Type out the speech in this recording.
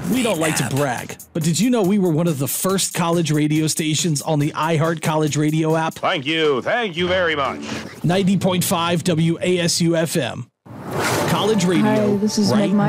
We don't like to brag, but did you know we were one of the first college radio stations on the iHeart College Radio app? Thank you very much. 90.5 WASU FM. College radio. Hi, this is right Meg